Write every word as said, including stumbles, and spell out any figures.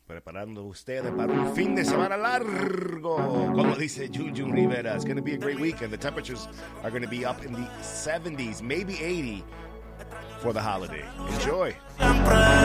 preparando ustedes para un fin de semana largo. Como dice Juju Rivera, it's going to be a great weekend. The temperatures are going to be up in the seventies, maybe eighty for the holiday. Enjoy.